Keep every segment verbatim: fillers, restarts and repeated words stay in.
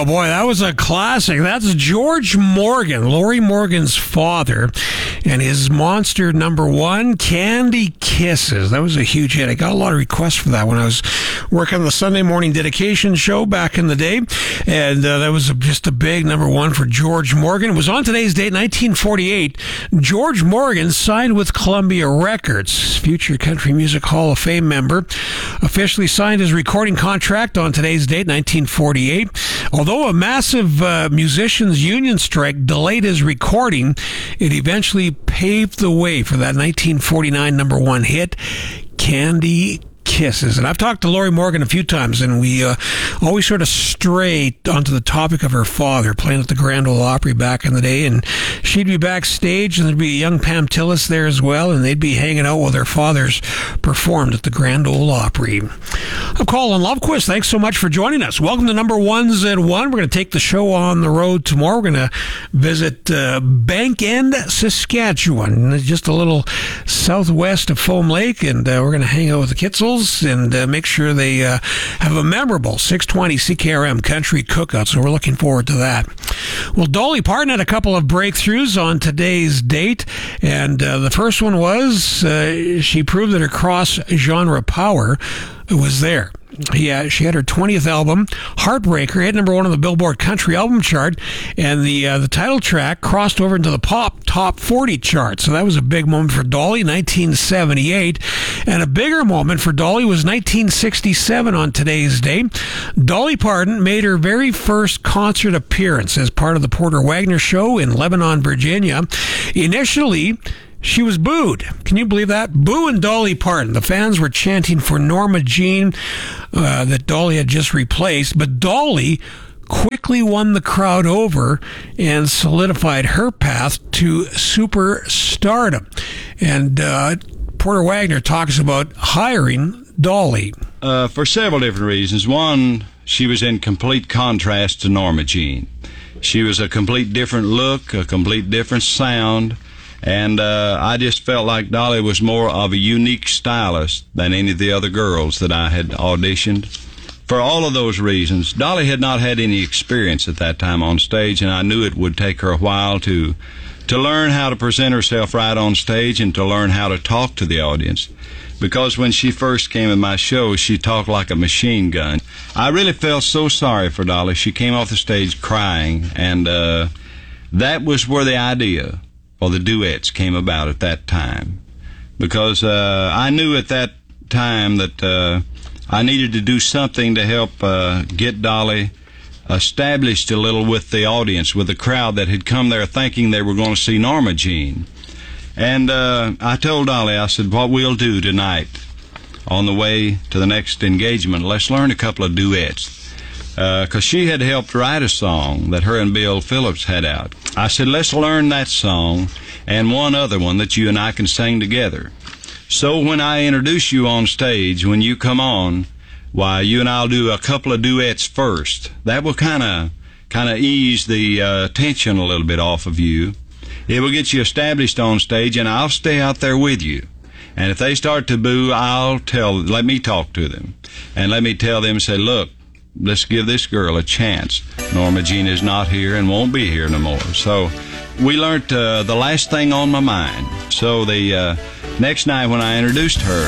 Oh, boy, that was a classic. That's George Morgan, Lorrie Morgan's father, and his monster number one, Candy Kisses. That was a huge hit. I got a lot of requests for that when I was working on the Sunday morning dedication show back in the day, and uh, that was a, just a big number one for George Morgan. It was on today's date, nineteen forty-eight. George Morgan signed with Columbia Records, future Country Music Hall of Fame member, officially signed his recording contract on today's date, nineteen forty-eight. Although a massive uh, musicians' union strike delayed his recording, it eventually paved the way for that nineteen forty-nine number one hit, Candy Kisses. And I've talked to Lorrie Morgan a few times, and we uh, always sort of stray onto the topic of her father playing at the Grand Ole Opry back in the day, and she'd be backstage, and there'd be a young Pam Tillis there as well, and they'd be hanging out while their fathers performed at the Grand Ole Opry. I'm Colin Lovequist. Thanks so much for joining us. Welcome to Number Ones at One. We're going to take the show on the road tomorrow. We're going to visit uh, Bank End, Saskatchewan, just a little southwest of Foam Lake, and uh, we're going to hang out with the Kitzels and uh, make sure they uh, have a memorable six twenty C K R M country cookout. So we're looking forward to that. Well, Dolly Parton had a couple of breakthroughs on today's date, and uh, the first one was uh, she proved that her cross-genre power was there. Yeah, she had her twentieth album, Heartbreaker, hit number one on the Billboard Country Album Chart, and the uh, the title track crossed over into the pop top forty chart. So that was a big moment for Dolly, nineteen seventy-eight. And a bigger moment for Dolly was nineteen sixty-seven on today's day. Dolly Parton made her very first concert appearance as part of the Porter Wagoner Show in Lebanon, Virginia. Initially, she was booed. Can you believe that? Booing Dolly Parton. The fans were chanting for Norma Jean uh, that Dolly had just replaced, but Dolly quickly won the crowd over and solidified her path to superstardom. And uh, Porter Wagoner talks about hiring Dolly. Uh, for several different reasons. One, she was in complete contrast to Norma Jean. She was a complete different look, a complete different sound. And uh, I just felt like Dolly was more of a unique stylist than any of the other girls that I had auditioned. For all of those reasons, Dolly had not had any experience at that time on stage, and I knew it would take her a while to to learn how to present herself right on stage and to learn how to talk to the audience. Because when she first came in my show, she talked like a machine gun. I really felt so sorry for Dolly. She came off the stage crying, and uh, that was where the idea or the duets came about at that time, because uh, I knew at that time that uh, I needed to do something to help uh, get Dolly established a little with the audience, with the crowd that had come there thinking they were going to see Norma Jean. And uh, I told Dolly, I said, what we'll do tonight on the way to the next engagement, let's learn a couple of duets. Because uh, she had helped write a song that her and Bill Phillips had out. I said, let's learn that song and one other one that you and I can sing together. So when I introduce you on stage, when you come on, why, you and I'll do a couple of duets first. That will kind of kind of ease the uh, tension a little bit off of you. It will get you established on stage, and I'll stay out there with you. And if they start to boo, I'll tell, let me talk to them. And let me tell them, say, look, let's give this girl a chance. Norma Jean is not here and won't be here no more. So we learned uh, the last thing on my mind. So the uh, next night when I introduced her,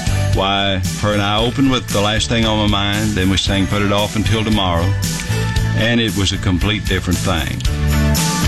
why, her and I opened with the last thing on my mind. Then we sang Put It Off Until Tomorrow. And it was a complete different thing.